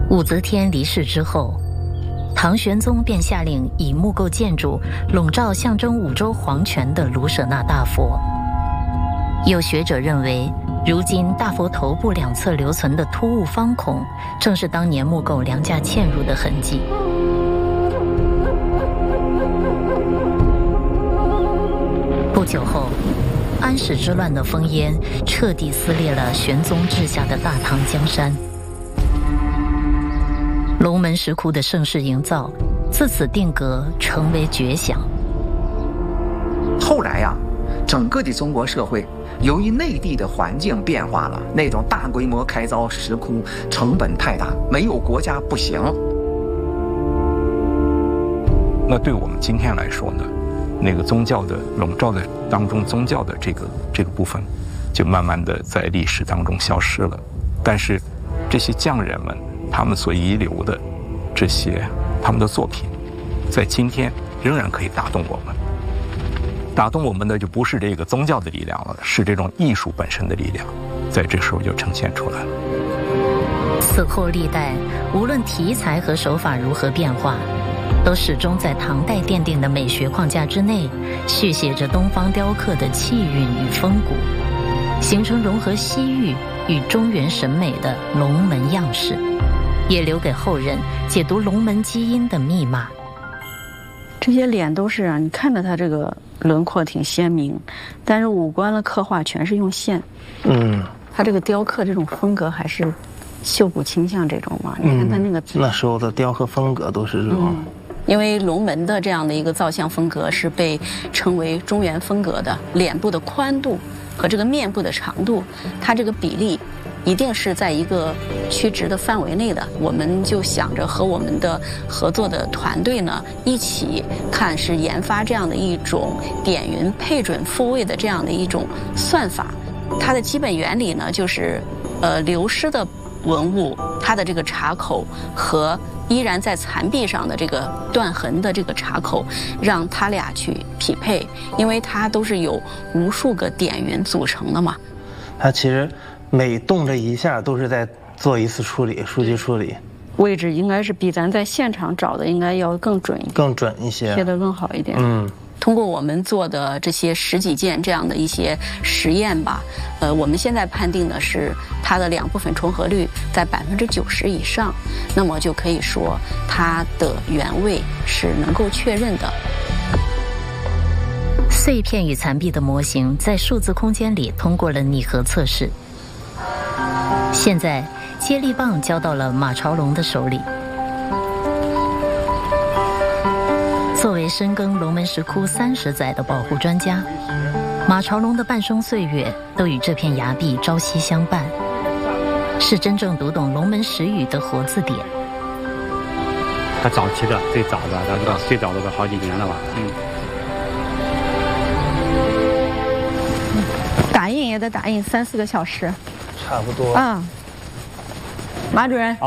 武则天离世之后，唐玄宗便下令以木构建筑笼罩象征五洲皇权的卢舍那大佛。有学者认为，如今大佛头部两侧留存的突兀方孔，正是当年木构梁架嵌入的痕迹。不久后，安史之乱的烽烟彻底撕裂了玄宗治下的大唐江山。龙门石窟的盛世营造自此定格，成为绝响。 后来呀，整个的中国社会由于内地的环境变化了，那种大规模开凿石窟成本太大，没有国家不行。 那对我们今天来说呢，那个宗教的笼罩的当中，宗教的这个部分，就慢慢的在历史当中消失了。但是这些匠人们，他们所遗留的这些他们的作品，在今天仍然可以打动我们。打动我们的就不是这个宗教的力量了，是这种艺术本身的力量，在这时候就呈现出来了。 此后历代，无论题材和手法如何变化，都始终在唐代奠定的美学框架之内，续写着东方雕刻的气韵与风骨，形成融合西域与中原审美的龙门样式，也留给后人解读龙门基因的密码。 这些脸都是你看着它这个轮廓挺鲜明，但是五官的刻画全是用线。它这个雕刻这种风格还是绣骨倾向这种嘛？你看它那个那时候的雕刻风格都是这种。 因为龙门的这样的一个造像风格是被称为中原风格的，脸部的宽度和这个面部的长度，它这个比例一定是在一个曲直的范围内的。我们就想着和我们的合作的团队呢一起看，是研发这样的一种点云配准复位的这样的一种算法。它的基本原理呢就是流失的文物它的这个插口和依然在残壁上的这个断痕的这个插口，让它俩去匹配，因为它都是有无数个点云组成的嘛。 它其实每动这一下都是在做一次处理，数据处理。 位置应该是比咱在现场找的应该要更准一点， 更准一些， 贴得更好一点。通过我们做的这些十几件这样的一些实验吧，我们现在判定的是它的两部分重合率在90%以上，那么就可以说它的原位是能够确认的。 碎片与残壁的模型在数字空间里通过了拟合测试，现在接力棒交到了马朝龙的手里。作为深耕龙门石窟30载的保护专家，马朝龙的半生岁月都与这片崖壁朝夕相伴，是真正读懂龙门石语的活字典。 他早期的最早的都好几年了吧。 打印也得打印3-4个小时， 差不多。 马主任。